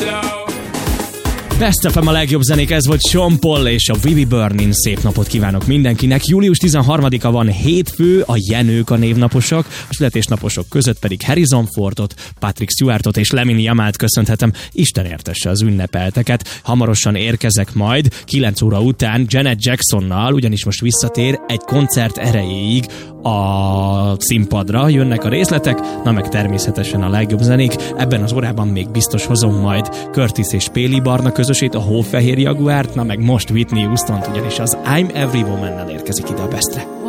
Best FM a legjobb zenék, ez volt Sean Paul és a Vivi Burnin. Szép napot kívánok mindenkinek. Július 13-a van, hétfő, a Jenők a névnaposok, a születésnaposok között pedig Harrison Fordot, Patrick Stewartot és Lamine Yamalt köszönhetem. Isten értesse az ünnepelteket. Hamarosan érkezek majd 9 óra után Janet Jacksonnal, ugyanis most visszatér egy koncert erejéig a színpadra, jönnek a részletek, na meg természetesen a legjobb zenék. Ebben az órában még biztos hozom majd Curtis és Péli Barna közösét, a Hófehér Jaguárt, na meg most Whitney Houstont, ugyanis az I'm Every Woman-nel érkezik ide a Bestre.